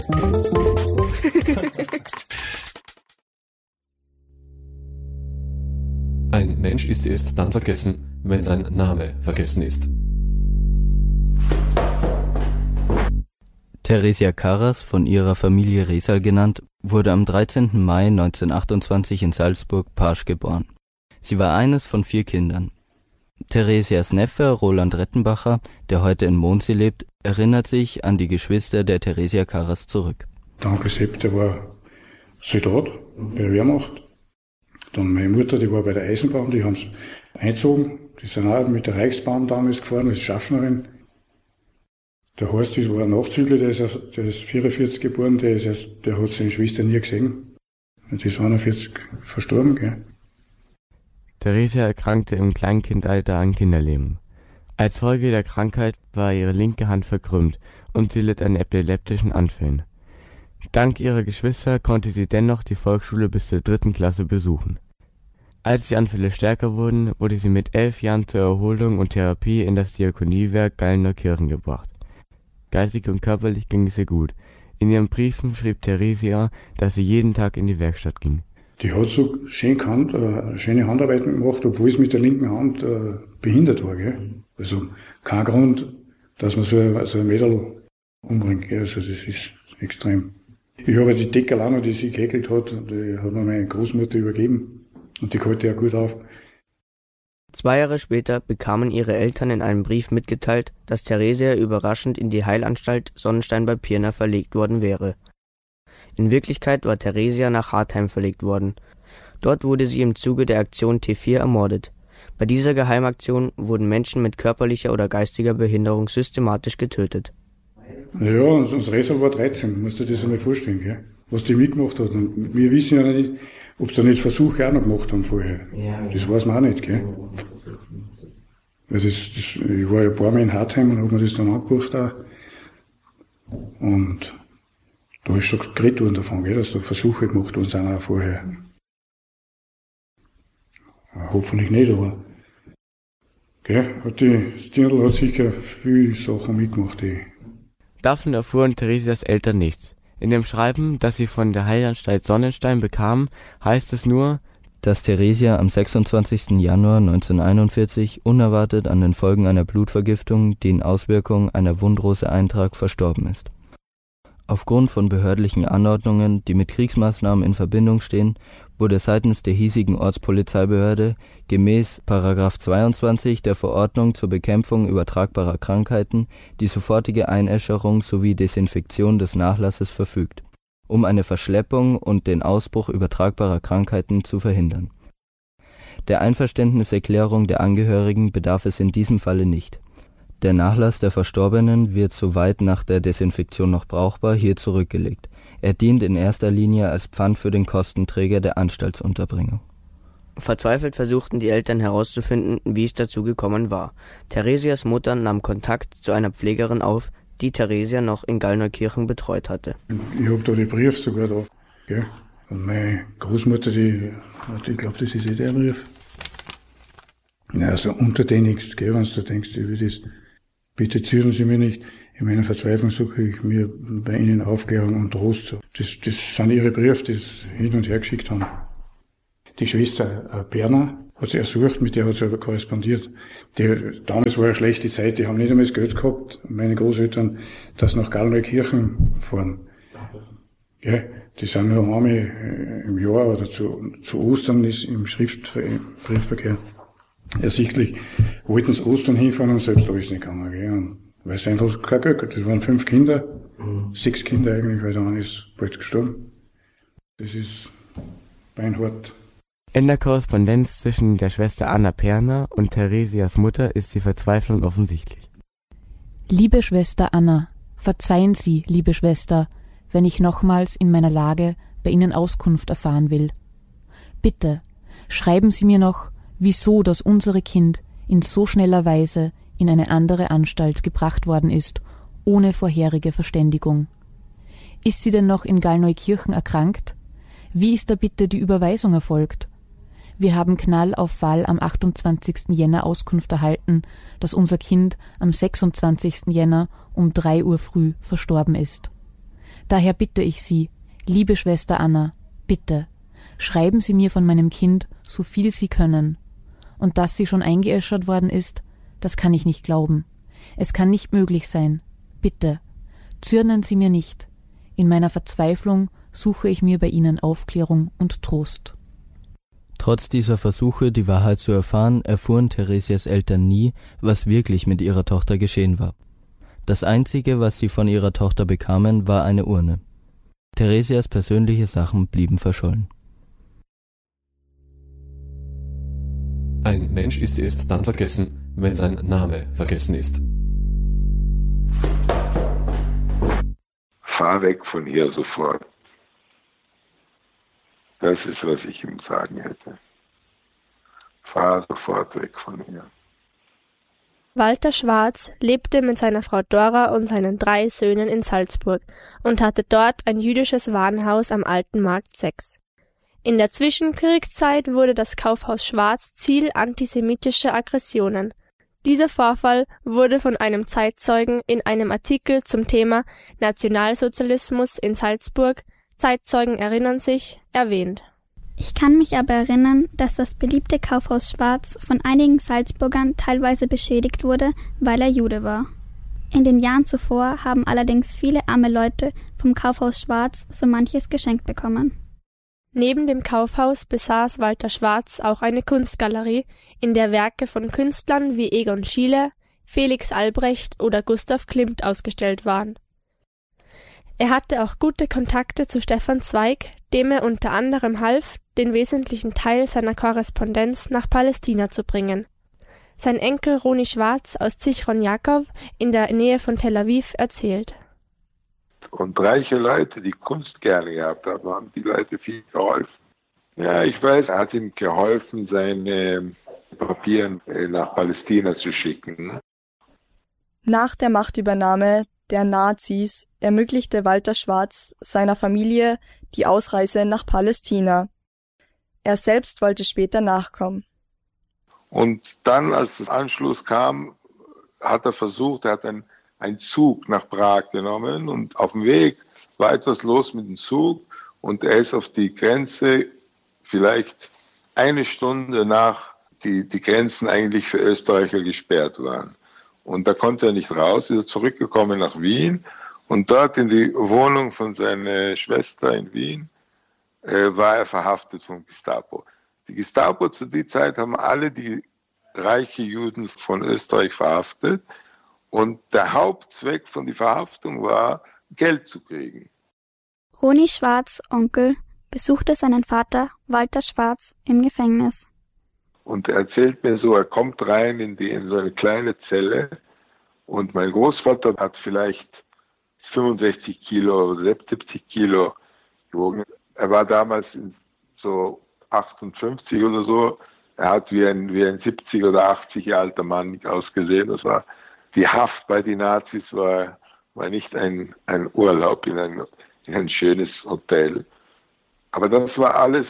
Ein Mensch ist erst dann vergessen, wenn sein Name vergessen ist. Theresia Karas, von ihrer Familie Resal genannt, wurde am 13. Mai 1928 in Salzburg-Pasch geboren. Sie war eines von 4 Kindern. Theresias Neffe, Roland Rettenbacher, der heute in Mondsee lebt, erinnert sich an die Geschwister der Theresia Karas zurück. Der Onkel Sepp, der war Soldat bei der Wehrmacht. Dann meine Mutter, die war bei der Eisenbahn, die haben es eingezogen. Die sind auch mit der Reichsbahn damals gefahren, als Schaffnerin. Der Horst, das war ein Nachzügler, der ist 44 geboren, der hat seine Schwester nie gesehen. Die ist 41 verstorben, gell. Theresia erkrankte im Kleinkindalter an Kinderlähmung. Als Folge der Krankheit war ihre linke Hand verkrümmt und sie litt an epileptischen Anfällen. Dank ihrer Geschwister konnte sie dennoch die Volksschule bis zur 3. Klasse besuchen. Als die Anfälle stärker wurden, wurde sie mit 11 Jahren zur Erholung und Therapie in das Diakoniewerk Gallneukirchen gebracht. Geistig und körperlich ging es ihr gut. In ihren Briefen schrieb Theresia, dass sie jeden Tag in die Werkstatt ging. Die hat so schön schöne Handarbeiten gemacht, obwohl es mit der linken Hand behindert war. Gell? Also kein Grund, dass man so ein Mädel umbringt. Gell? Also das ist extrem. Ich habe die Deckel auch noch, die sie gehäkelt hat, die hat mir meine Großmutter übergeben und die halte ja gut auf. 2 Jahre später bekamen ihre Eltern in einem Brief mitgeteilt, dass Theresia überraschend in die Heilanstalt Sonnenstein bei Pirna verlegt worden wäre. In Wirklichkeit war Theresia nach Hartheim verlegt worden. Dort wurde sie im Zuge der Aktion T4 ermordet. Bei dieser Geheimaktion wurden Menschen mit körperlicher oder geistiger Behinderung systematisch getötet. Ja, unser Resal war 13, musst du dir das einmal vorstellen, gell? Was die mitgemacht hat. Und wir wissen ja nicht, ob sie da nicht Versuche auch noch gemacht haben vorher. Ja, das weiß man auch nicht, gell? Weil ich war ja ein paar Mal in Hartheim und habe mir das dann angeguckt auch. Und da ist schon geredet worden davon, gell, dass da Versuche gemacht worden sind auch vorher. Hoffentlich nicht, aber gell, das Dirndl hat sicher viele Sachen mitgemacht. Davon erfuhren Theresias Eltern nichts. In dem Schreiben, das sie von der Heilanstalt Sonnenstein bekamen, heißt es nur, dass Theresia am 26. Januar 1941 unerwartet an den Folgen einer Blutvergiftung, die in Auswirkung einer Wundrose-Eintrag verstorben ist. Aufgrund von behördlichen Anordnungen, die mit Kriegsmaßnahmen in Verbindung stehen, wurde seitens der hiesigen Ortspolizeibehörde gemäß § 22 der Verordnung zur Bekämpfung übertragbarer Krankheiten die sofortige Einäscherung sowie Desinfektion des Nachlasses verfügt, um eine Verschleppung und den Ausbruch übertragbarer Krankheiten zu verhindern. Der Einverständniserklärung der Angehörigen bedarf es in diesem Falle nicht. Der Nachlass der Verstorbenen wird, soweit nach der Desinfektion noch brauchbar, hier zurückgelegt. Er dient in erster Linie als Pfand für den Kostenträger der Anstaltsunterbringung. Verzweifelt versuchten die Eltern herauszufinden, wie es dazu gekommen war. Theresias Mutter nahm Kontakt zu einer Pflegerin auf, die Theresia noch in Gallneukirchen betreut hatte. Ich habe da die Brief sogar da. Gell? Und meine Großmutter, ich glaube, das ist der Brief. Ja, also untertänigst, gell, wenn du denkst, über das, bitte zürnen Sie mich nicht. In meiner Verzweiflung suche ich mir bei Ihnen Aufklärung und Trost. Das sind Ihre Briefe, die sie hin und her geschickt haben. Die Schwester Berner hat sie ersucht, mit der hat sie aber korrespondiert. Damals war eine schlechte Zeit, die haben nicht einmal das Geld gehabt, meine Großeltern, dass nach Gallneukirchen fahren. Ja, die sind nur einmal im Jahr oder zu Ostern ist im Briefverkehr ersichtlich, wollten sie Ostern hinfahren und selbst da ist nicht gegangen. Gell? Und weil es einfach kein Geld gab. Das waren 5 Kinder, 6 Kinder eigentlich, weil der eine ist bald gestorben. Das ist beinhart. In der Korrespondenz zwischen der Schwester Anna Perner und Theresias Mutter ist die Verzweiflung offensichtlich. Liebe Schwester Anna, verzeihen Sie, liebe Schwester, wenn ich nochmals in meiner Lage bei Ihnen Auskunft erfahren will. Bitte, schreiben Sie mir noch, wieso das unsere Kind in so schneller Weise in eine andere Anstalt gebracht worden ist, ohne vorherige Verständigung. Ist sie denn noch in Gallneukirchen erkrankt? Wie ist da bitte die Überweisung erfolgt? Wir haben Knall auf Fall am 28. Jänner Auskunft erhalten, dass unser Kind am 26. Jänner um 3 Uhr früh verstorben ist. Daher bitte ich Sie, liebe Schwester Anna, bitte, schreiben Sie mir von meinem Kind, so viel Sie können. Und dass sie schon eingeäschert worden ist, das kann ich nicht glauben. Es kann nicht möglich sein. Bitte, zürnen Sie mir nicht. In meiner Verzweiflung suche ich mir bei Ihnen Aufklärung und Trost. Trotz dieser Versuche, die Wahrheit zu erfahren, erfuhren Theresias Eltern nie, was wirklich mit ihrer Tochter geschehen war. Das Einzige, was sie von ihrer Tochter bekamen, war eine Urne. Theresias persönliche Sachen blieben verschollen. Ein Mensch ist erst dann vergessen, wenn sein Name vergessen ist. Fahr weg von hier sofort. Das ist, was ich ihm sagen hätte. Fahr sofort weg von hier. Walter Schwarz lebte mit seiner Frau Dora und seinen 3 Söhnen in Salzburg und hatte dort ein jüdisches Warenhaus am Alten Markt 6. In der Zwischenkriegszeit wurde das Kaufhaus Schwarz Ziel antisemitischer Aggressionen. Dieser Vorfall wurde von einem Zeitzeugen in einem Artikel zum Thema Nationalsozialismus in Salzburg, Zeitzeugen erinnern sich, erwähnt. Ich kann mich aber erinnern, dass das beliebte Kaufhaus Schwarz von einigen Salzburgern teilweise beschädigt wurde, weil er Jude war. In den Jahren zuvor haben allerdings viele arme Leute vom Kaufhaus Schwarz so manches geschenkt bekommen. Neben dem Kaufhaus besaß Walter Schwarz auch eine Kunstgalerie, in der Werke von Künstlern wie Egon Schiele, Felix Albrecht oder Gustav Klimt ausgestellt waren. Er hatte auch gute Kontakte zu Stefan Zweig, dem er unter anderem half, den wesentlichen Teil seiner Korrespondenz nach Palästina zu bringen. Sein Enkel Roni Schwarz aus Zichron Jakob in der Nähe von Tel Aviv erzählt. Und reiche Leute, die Kunst gerne gehabt haben, haben die Leute viel geholfen. Ja, ich weiß, er hat ihm geholfen, seine Papiere nach Palästina zu schicken. Nach der Machtübernahme der Nazis ermöglichte Walter Schwarz seiner Familie die Ausreise nach Palästina. Er selbst wollte später nachkommen. Und dann, als das Anschluss kam, hat er versucht, er hat einen Zug nach Prag genommen und auf dem Weg war etwas los mit dem Zug und er ist auf die Grenze vielleicht 1 Stunde nach die Grenzen eigentlich für Österreicher gesperrt waren. Und da konnte er nicht raus, ist er zurückgekommen nach Wien und dort in die Wohnung von seiner Schwester in Wien war er verhaftet vom Gestapo. Die Gestapo zu der Zeit haben alle die reichen Juden von Österreich verhaftet und der Hauptzweck von der Verhaftung war, Geld zu kriegen. Roni Schwarz, Onkel, besuchte seinen Vater Walter Schwarz im Gefängnis. Und er erzählt mir so, er kommt rein in so eine kleine Zelle und mein Großvater hat vielleicht 65 Kilo oder 70 Kilo gewogen. Er war damals so 58 oder so. Er hat wie ein 70 oder 80 Jahre alter Mann ausgesehen. Das war die Haft bei den Nazis war nicht ein Urlaub in ein schönes Hotel. Aber das war alles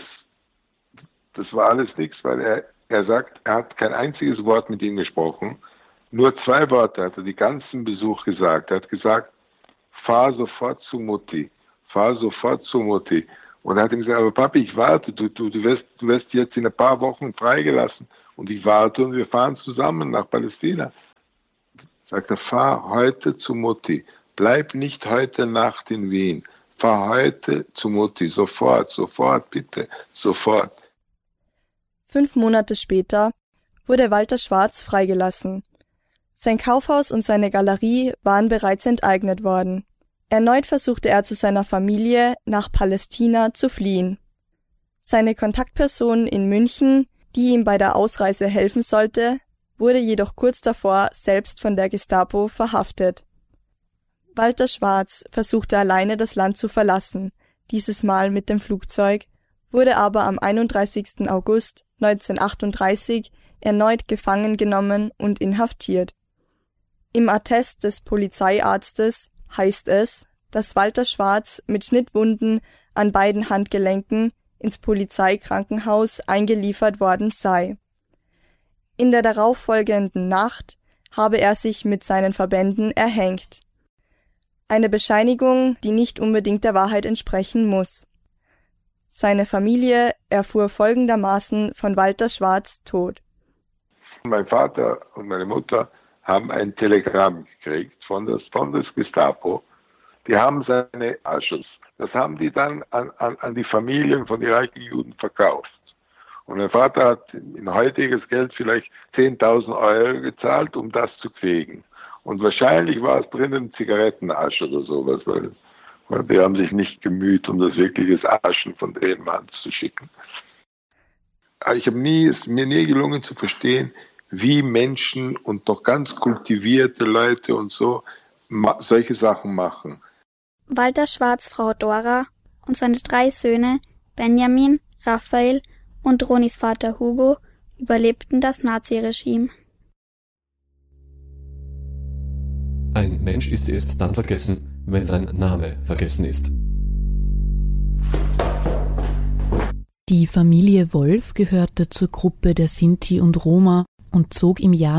nichts, weil er sagt, er hat kein einziges Wort mit ihm gesprochen. Nur 2 Worte hat er die ganzen Besuch gesagt. Er hat gesagt, fahr sofort zu Mutti. Fahr sofort zu Mutti. Und er hat ihm gesagt, aber Papi, ich warte, du wirst jetzt in ein paar Wochen freigelassen. Und ich warte und wir fahren zusammen nach Palästina. Sagt er, fahr heute zu Mutti. Bleib nicht heute Nacht in Wien. Fahr heute zu Mutti. Sofort, bitte, sofort. 5 Monate später wurde Walter Schwarz freigelassen. Sein Kaufhaus und seine Galerie waren bereits enteignet worden. Erneut versuchte er zu seiner Familie nach Palästina zu fliehen. Seine Kontaktperson in München, die ihm bei der Ausreise helfen sollte, wurde jedoch kurz davor selbst von der Gestapo verhaftet. Walter Schwarz versuchte alleine das Land zu verlassen, dieses Mal mit dem Flugzeug, wurde aber am 31. August 1938 erneut gefangen genommen und inhaftiert. Im Attest des Polizeiarztes heißt es, dass Walter Schwarz mit Schnittwunden an beiden Handgelenken ins Polizeikrankenhaus eingeliefert worden sei. In der darauffolgenden Nacht habe er sich mit seinen Verbänden erhängt. Eine Bescheinigung, die nicht unbedingt der Wahrheit entsprechen muss. Seine Familie erfuhr folgendermaßen von Walter Schwarz' Tod. Mein Vater und meine Mutter haben ein Telegramm gekriegt von der Gestapo. Die haben seine Asche. Das haben die dann an die Familien von irakischem Juden verkauft. Und mein Vater hat in heutiges Geld vielleicht 10.000 Euro gezahlt, um das zu kriegen. Und wahrscheinlich war es drinnen Zigarettenasche oder sowas, weil die haben sich nicht gemüht, um das wirkliche Aschen von dem Mann zu schicken. Es ist mir nie gelungen zu verstehen, wie Menschen und doch ganz kultivierte Leute und so solche Sachen machen. Walter Schwarz' Frau Dora und seine 3 Söhne Benjamin, Raphael und Ronis Vater Hugo überlebten das Naziregime. Ein Mensch ist erst dann vergessen, wenn sein Name vergessen ist. Die Familie Wolf gehörte zur Gruppe der Sinti und Roma und zog im Jahr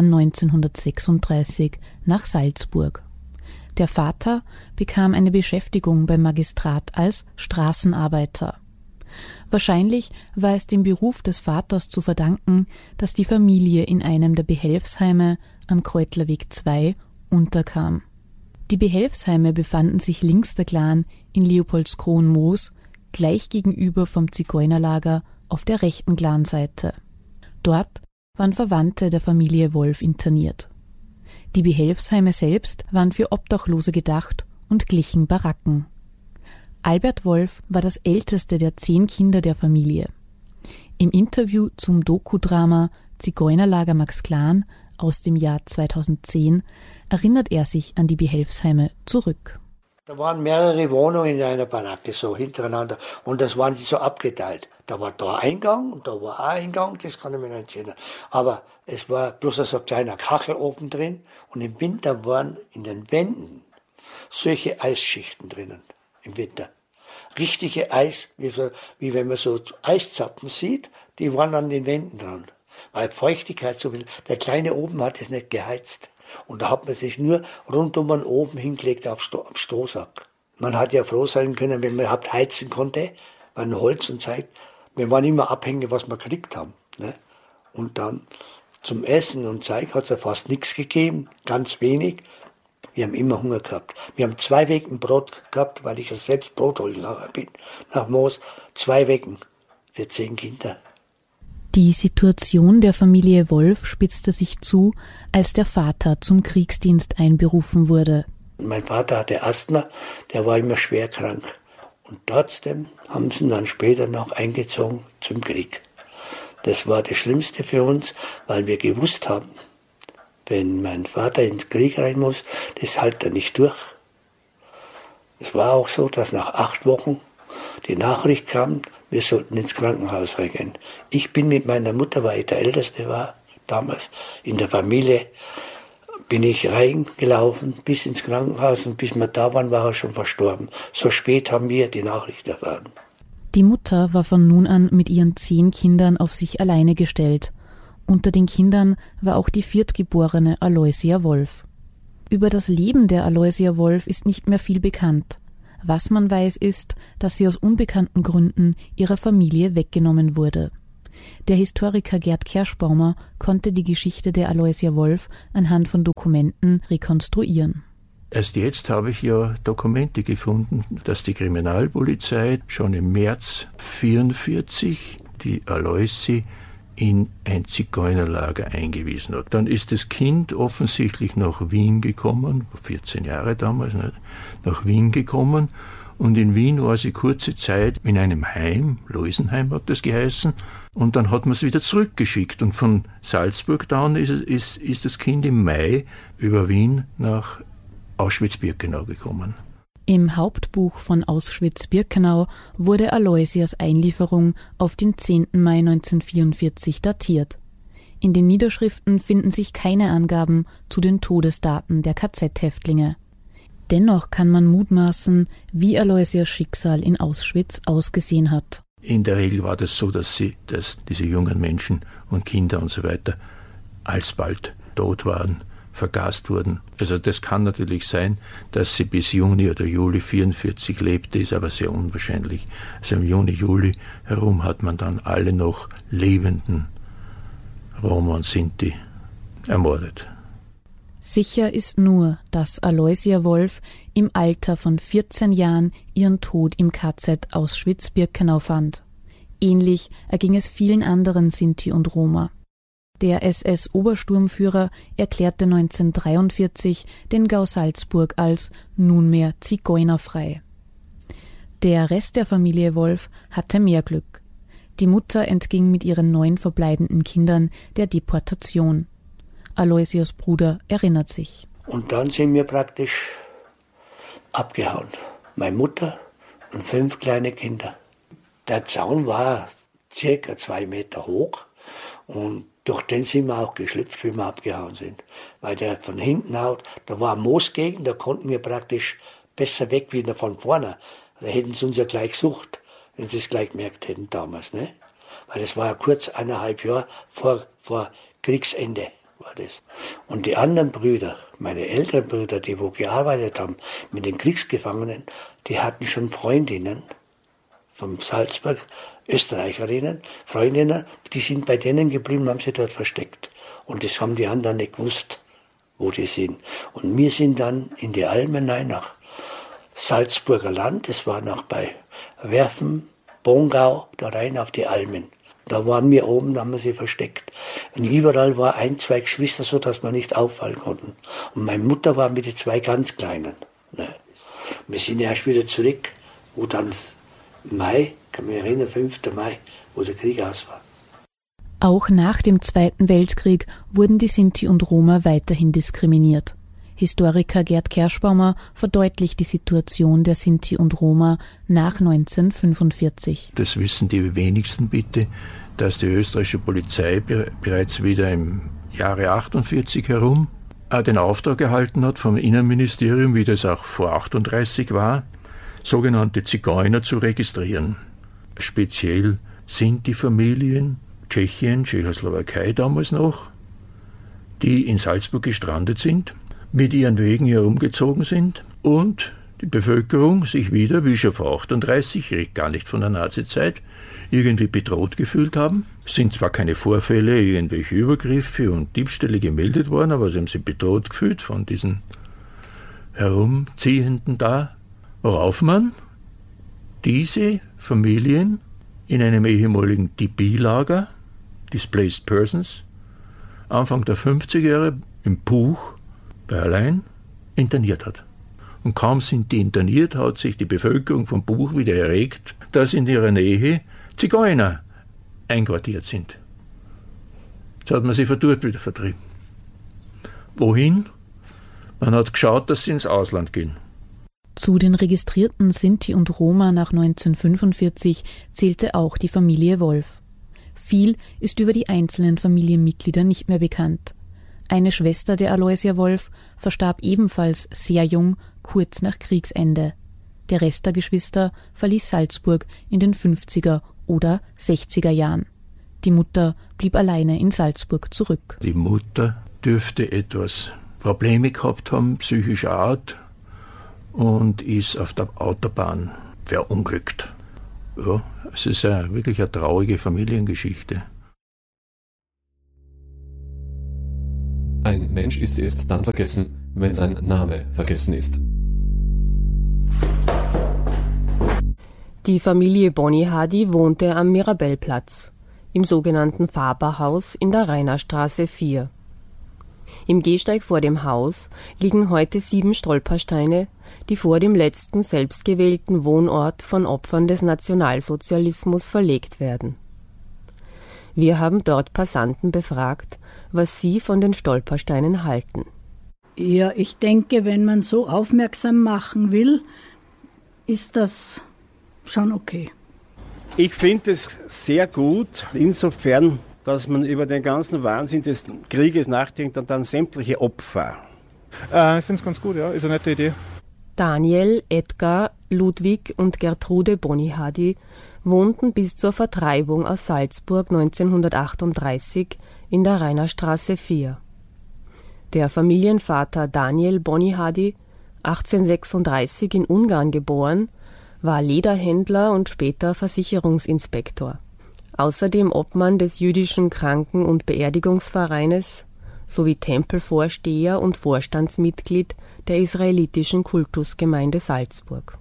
1936 nach Salzburg. Der Vater bekam eine Beschäftigung beim Magistrat als Straßenarbeiter. Wahrscheinlich war es dem Beruf des Vaters zu verdanken, dass die Familie in einem der Behelfsheime am Kreutlerweg 2 unterkam. Die Behelfsheime befanden sich links der Glan in Leopoldskron-Moos, gleich gegenüber vom Zigeunerlager auf der rechten Glanseite. Dort waren Verwandte der Familie Wolf interniert. Die Behelfsheime selbst waren für Obdachlose gedacht und glichen Baracken. Albert Wolf war das älteste der 10 Kinder der Familie. Im Interview zum Dokudrama Zigeunerlager Max Klan aus dem Jahr 2010 erinnert er sich an die Behelfsheime zurück. Da waren mehrere Wohnungen in einer Baracke so hintereinander und das waren sie so abgeteilt. Da war da Eingang und da war auch Eingang, das kann ich mir nicht erzählen. Aber es war bloß so ein kleiner Kachelofen drin und im Winter waren in den Wänden solche Eisschichten drinnen. Im Winter. Richtige Eis, wie wenn man so Eiszappen sieht, die waren an den Wänden dran. Weil Feuchtigkeit so viel. Der kleine Ofen hat es nicht geheizt. Und da hat man sich nur rund um den Ofen hingelegt am Strohsack. Man hat ja froh sein können, wenn man überhaupt heizen konnte, weil Holz und Zeug. Wir waren immer abhängig, was wir gekriegt haben. Ne? Und dann zum Essen und Zeug hat es ja fast nichts gegeben, ganz wenig. Wir haben immer Hunger gehabt. Wir haben 2 Wecken Brot gehabt, weil ich ja selbst Brot holen bin. Nach Moos 2 Wecken für 10 Kinder. Die Situation der Familie Wolf spitzte sich zu, als der Vater zum Kriegsdienst einberufen wurde. Mein Vater hatte Asthma, der war immer schwer krank. Und trotzdem haben sie ihn dann später noch eingezogen zum Krieg. Das war das Schlimmste für uns, weil wir gewusst haben, wenn mein Vater ins Krieg rein muss, das hält er nicht durch. Es war auch so, dass nach 8 Wochen die Nachricht kam, wir sollten ins Krankenhaus reingehen. Ich bin mit meiner Mutter, weil ich der Älteste war, damals in der Familie, bin ich reingelaufen bis ins Krankenhaus und bis wir da waren, war er schon verstorben. So spät haben wir die Nachricht erfahren. Die Mutter war von nun an mit ihren 10 Kindern auf sich alleine gestellt. Unter den Kindern war auch die 4. Aloysia Wolf. Über das Leben der Aloysia Wolf ist nicht mehr viel bekannt. Was man weiß, ist, dass sie aus unbekannten Gründen ihrer Familie weggenommen wurde. Der Historiker Gerd Kerschbaumer konnte die Geschichte der Aloysia Wolf anhand von Dokumenten rekonstruieren. Erst jetzt habe ich ja Dokumente gefunden, dass die Kriminalpolizei schon im März 1944 die Aloysia in ein Zigeunerlager eingewiesen hat. Dann ist das Kind offensichtlich nach Wien gekommen, 14 Jahre damals, nicht, nach Wien gekommen, und in Wien war sie kurze Zeit in einem Heim, Loisenheim hat das geheißen, und dann hat man es wieder zurückgeschickt. Und von Salzburg dann ist das Kind im Mai über Wien nach Auschwitz-Birkenau gekommen. Im Hauptbuch von Auschwitz-Birkenau wurde Aloysias Einlieferung auf den 10. Mai 1944 datiert. In den Niederschriften finden sich keine Angaben zu den Todesdaten der KZ-Häftlinge. Dennoch kann man mutmaßen, wie Aloysias Schicksal in Auschwitz ausgesehen hat. In der Regel war das so, dass diese jungen Menschen und Kinder und so weiter alsbald tot waren, vergast wurden. Also das kann natürlich sein, dass sie bis Juni oder Juli 1944 lebte, ist aber sehr unwahrscheinlich. Also im Juni, Juli herum hat man dann alle noch lebenden Roma und Sinti ermordet. Sicher ist nur, dass Aloysia Wolf im Alter von 14 Jahren ihren Tod im KZ Auschwitz-Birkenau fand. Ähnlich erging es vielen anderen Sinti und Roma. Der SS-Obersturmführer erklärte 1943 den Gau Salzburg als nunmehr zigeunerfrei. Der Rest der Familie Wolf hatte mehr Glück. Die Mutter entging mit ihren 9 verbleibenden Kindern der Deportation. Aloysias Bruder erinnert sich. Und dann sind wir praktisch abgehauen. Meine Mutter und 5 kleine Kinder. Der Zaun war circa 2 Meter hoch und durch den sind wir auch geschlüpft, wie wir abgehauen sind. Weil der von hinten haut, da war eine Moosgegend, da konnten wir praktisch besser weg wie von vorne. Da hätten sie uns ja gleich gesucht, wenn sie es gleich gemerkt hätten damals. Ne? Weil das war ja kurz 1,5 Jahre vor Kriegsende. War das. Und die anderen Brüder, meine älteren Brüder, die wo gearbeitet haben mit den Kriegsgefangenen, die hatten schon Freundinnen vom Salzburg, Österreicherinnen, Freundinnen, die sind bei denen geblieben, haben sie dort versteckt. Und das haben die anderen nicht gewusst, wo die sind. Und wir sind dann in die Almen rein, nach Salzburger Land, das war noch bei Werfen, Bongau, da rein auf die Almen. Da waren wir oben, da haben wir sie versteckt. Und überall war 1, 2 Geschwister, so dass wir nicht auffallen konnten. Und meine Mutter war mit den 2 ganz Kleinen. Ne. Wir sind erst wieder zurück, wo dann im Mai, kann mich erinnern, 5. Mai, wo der Krieg aus war. Auch nach dem Zweiten Weltkrieg wurden die Sinti und Roma weiterhin diskriminiert. Historiker Gerd Kerschbaumer verdeutlicht die Situation der Sinti und Roma nach 1945. Das wissen die wenigsten bitte, dass die österreichische Polizei bereits wieder im Jahre 48 herum den Auftrag erhalten hat vom Innenministerium, wie das auch vor 38 war, sogenannte Zigeuner zu registrieren. Speziell sind die Familien, Tschechien, Tschechoslowakei damals noch, die in Salzburg gestrandet sind, mit ihren Wegen herumgezogen sind und die Bevölkerung sich wieder, wie schon vor 38, ich rede gar nicht von der Nazizeit, irgendwie bedroht gefühlt haben. Es sind zwar keine Vorfälle, irgendwelche Übergriffe und Diebstähle gemeldet worden, aber sie haben sich bedroht gefühlt von diesen Herumziehenden da, worauf man diese Familien in einem ehemaligen DP-Lager, Displaced Persons, Anfang der 50er Jahre im Puch bei Allein interniert hat. Und kaum sind die interniert, hat sich die Bevölkerung vom Buch wieder erregt, dass in ihrer Nähe Zigeuner einquartiert sind. Jetzt hat man sie von dort wieder vertrieben. Wohin? Man hat geschaut, dass sie ins Ausland gehen. Zu den registrierten Sinti und Roma nach 1945 zählte auch die Familie Wolf. Viel ist über die einzelnen Familienmitglieder nicht mehr bekannt. Eine Schwester der Aloysia Wolf verstarb ebenfalls sehr jung, kurz nach Kriegsende. Der Rest der Geschwister verließ Salzburg in den 50er oder 60er Jahren. Die Mutter blieb alleine in Salzburg zurück. Die Mutter dürfte etwas Probleme gehabt haben, psychischer Art, und ist auf der Autobahn verunglückt. Ja, es ist wirklich eine traurige Familiengeschichte. Ein Mensch ist erst dann vergessen, wenn sein Name vergessen ist. Die Familie Bonyhady wohnte am Mirabellplatz, im sogenannten Faberhaus in der Rainerstraße 4. Im Gehsteig vor dem Haus liegen heute 7 Stolpersteine, die vor dem letzten selbstgewählten Wohnort von Opfern des Nationalsozialismus verlegt werden. Wir haben dort Passanten befragt, was sie von den Stolpersteinen halten. Ja, ich denke, wenn man so aufmerksam machen will, ist das schon okay. Ich finde es sehr gut, insofern, dass man über den ganzen Wahnsinn des Krieges nachdenkt und dann sämtliche Opfer. Ich finde es ganz gut, ja, ist eine nette Idee. Daniel, Edgar, Ludwig und Gertrude Bonyhady wohnten bis zur Vertreibung aus Salzburg 1938 in der Rainerstraße 4. Der Familienvater Daniel Bonihady, 1836 in Ungarn geboren, war Lederhändler und später Versicherungsinspektor. Außerdem Obmann des jüdischen Kranken- und Beerdigungsvereines sowie Tempelvorsteher und Vorstandsmitglied der israelitischen Kultusgemeinde Salzburg.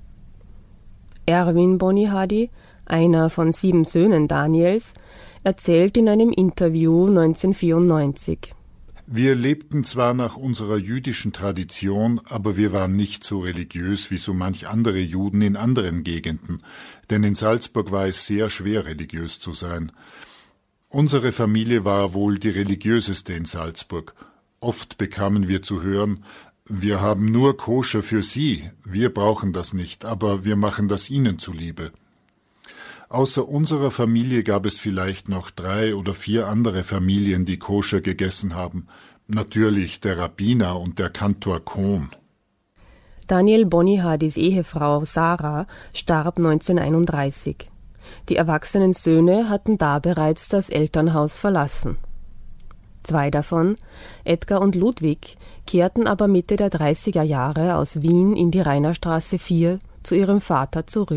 Erwin Bonihady, einer von 7 Söhnen Daniels, erzählt in einem Interview 1994: Wir lebten zwar nach unserer jüdischen Tradition, aber wir waren nicht so religiös wie so manch andere Juden in anderen Gegenden, denn in Salzburg war es sehr schwer, religiös zu sein. Unsere Familie war wohl die religiöseste in Salzburg. Oft bekamen wir zu hören: Wir haben nur Koscher für Sie, wir brauchen das nicht, aber wir machen das Ihnen zuliebe. Außer unserer Familie gab es vielleicht noch 3 oder 4 andere Familien, die Koscher gegessen haben. Natürlich der Rabbiner und der Kantor Kohn. Daniel Bonihadys Ehefrau Sarah starb 1931. Die erwachsenen Söhne hatten da bereits das Elternhaus verlassen. 2 davon, Edgar und Ludwig, kehrten aber Mitte der 30er Jahre aus Wien in die Rainerstraße 4 zu ihrem Vater zurück.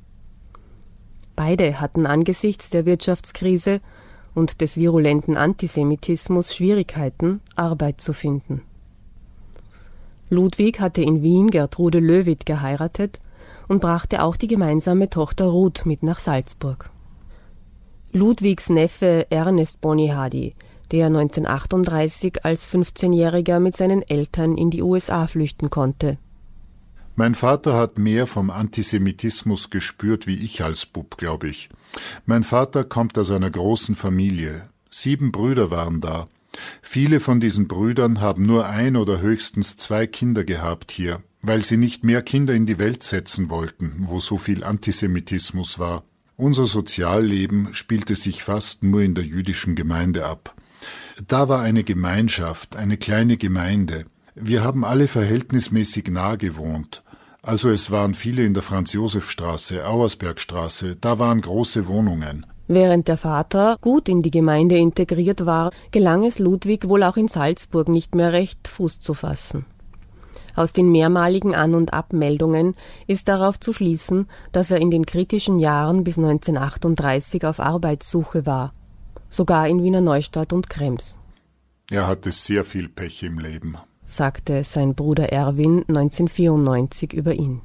Beide hatten angesichts der Wirtschaftskrise und des virulenten Antisemitismus Schwierigkeiten, Arbeit zu finden. Ludwig hatte in Wien Gertrude Löwit geheiratet und brachte auch die gemeinsame Tochter Ruth mit nach Salzburg. Ludwigs Neffe Ernest Bonihady, der 1938 als 15-Jähriger mit seinen Eltern in die USA flüchten konnte. Mein Vater hat mehr vom Antisemitismus gespürt wie ich als Bub, glaube ich. Mein Vater kommt aus einer großen Familie. 7 Brüder waren da. Viele von diesen Brüdern haben nur 1 oder höchstens 2 Kinder gehabt hier, weil sie nicht mehr Kinder in die Welt setzen wollten, wo so viel Antisemitismus war. Unser Sozialleben spielte sich fast nur in der jüdischen Gemeinde ab. Da war eine Gemeinschaft, eine kleine Gemeinde. Wir haben alle verhältnismäßig nah gewohnt. Also es waren viele in der Franz-Josef-Straße, Auersbergstraße, da waren große Wohnungen. Während der Vater gut in die Gemeinde integriert war, gelang es Ludwig wohl auch in Salzburg nicht mehr recht, Fuß zu fassen. Aus den mehrmaligen An- und Abmeldungen ist darauf zu schließen, dass er in den kritischen Jahren bis 1938 auf Arbeitssuche war, sogar in Wiener Neustadt und Krems. Er hatte sehr viel Pech im Leben, sagte sein Bruder Erwin 1994 über ihn.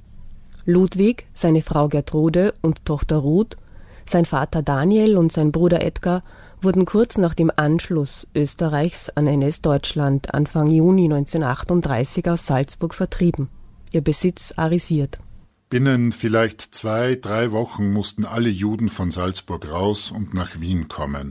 Ludwig, seine Frau Gertrude und Tochter Ruth, sein Vater Daniel und sein Bruder Edgar wurden kurz nach dem Anschluss Österreichs an NS-Deutschland Anfang Juni 1938 aus Salzburg vertrieben, ihr Besitz arisiert. Binnen vielleicht 2, 3 Wochen mussten alle Juden von Salzburg raus und nach Wien kommen.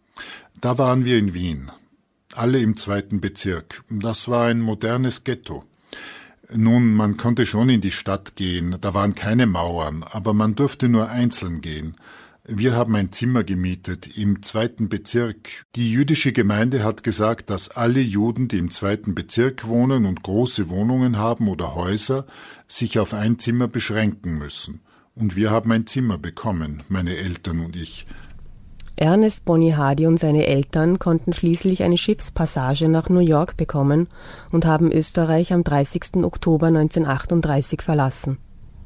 Da waren wir in Wien. Alle im 2. Bezirk. Das war ein modernes Ghetto. Nun, man konnte schon in die Stadt gehen, da waren keine Mauern, aber man durfte nur einzeln gehen. Wir haben ein Zimmer gemietet im 2. Bezirk. Die jüdische Gemeinde hat gesagt, dass alle Juden, die im 2. Bezirk wohnen und große Wohnungen haben oder Häuser, sich auf ein Zimmer beschränken müssen. Und wir haben ein Zimmer bekommen, meine Eltern und ich. Ernest Bonihady und seine Eltern konnten schließlich eine Schiffspassage nach New York bekommen und haben Österreich am 30. Oktober 1938 verlassen.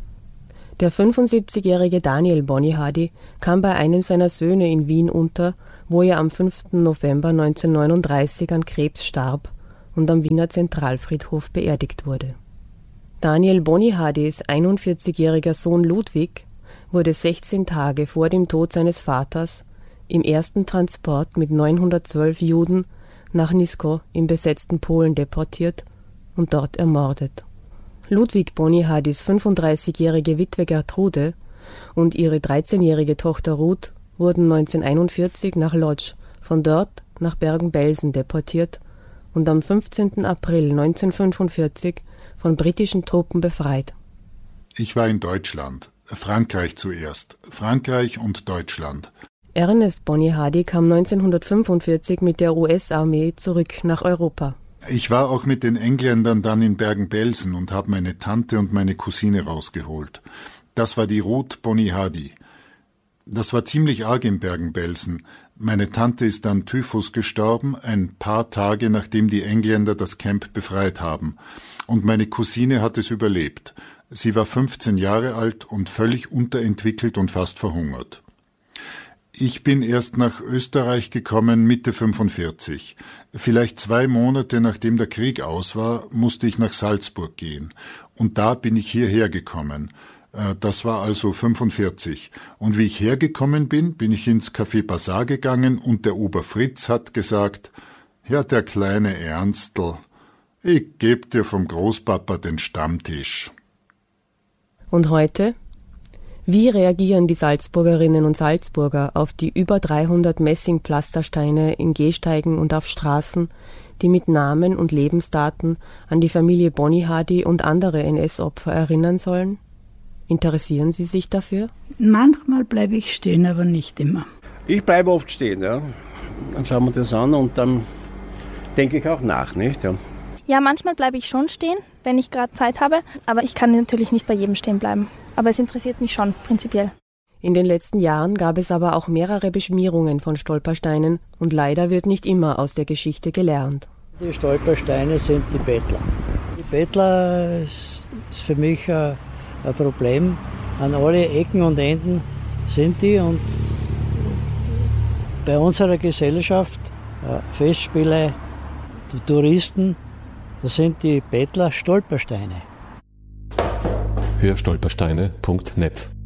Der 75-jährige Daniel Bonihady kam bei einem seiner Söhne in Wien unter, wo er am 5. November 1939 an Krebs starb und am Wiener Zentralfriedhof beerdigt wurde. Daniel Bonihadys 41-jähriger Sohn Ludwig wurde 16 Tage vor dem Tod seines Vaters im ersten Transport mit 912 Juden nach Nisko im besetzten Polen deportiert und dort ermordet. Ludwig Bonihadys 35-jährige Witwe Gertrude und ihre 13-jährige Tochter Ruth wurden 1941 nach Lodz, von dort nach Bergen-Belsen deportiert und am 15. April 1945 von britischen Truppen befreit. Ich war in Deutschland, Frankreich zuerst, Frankreich und Deutschland. Ernest Bonihady kam 1945 mit der US-Armee zurück nach Europa. Ich war auch mit den Engländern dann in Bergen-Belsen und habe meine Tante und meine Cousine rausgeholt. Das war die Ruth Bonihady. Das war ziemlich arg in Bergen-Belsen. Meine Tante ist an Typhus gestorben, ein paar Tage nachdem die Engländer das Camp befreit haben. Und meine Cousine hat es überlebt. Sie war 15 Jahre alt und völlig unterentwickelt und fast verhungert. Ich bin erst nach Österreich gekommen Mitte 45. Vielleicht 2 Monate nachdem der Krieg aus war, musste ich nach Salzburg gehen. Und da bin ich hierher gekommen. Das war also 45. Und wie ich hergekommen bin, bin ich ins Café Bazar gegangen und der Ober Fritz hat gesagt, ja, der kleine Ernstl, ich geb dir vom Großpapa den Stammtisch. Und heute? Wie reagieren die Salzburgerinnen und Salzburger auf die über 300 Messingpflastersteine in Gehsteigen und auf Straßen, die mit Namen und Lebensdaten an die Familie Bonyhady und andere NS-Opfer erinnern sollen? Interessieren Sie sich dafür? Manchmal bleibe ich stehen, aber nicht immer. Ich bleibe oft stehen, ja. Dann schauen wir das an und dann denke ich auch nach, nicht? Ja. Ja, manchmal bleibe ich schon stehen, wenn ich gerade Zeit habe, aber ich kann natürlich nicht bei jedem stehen bleiben. Aber es interessiert mich schon, prinzipiell. In den letzten Jahren gab es aber auch mehrere Beschmierungen von Stolpersteinen und leider wird nicht immer aus der Geschichte gelernt. Die Stolpersteine sind die Bettler. Die Bettler ist für mich ein Problem. An alle Ecken und Enden sind die und bei unserer Gesellschaft, Festspiele, die Touristen, das sind die Bettler Stolpersteine. Hörstolpersteine.net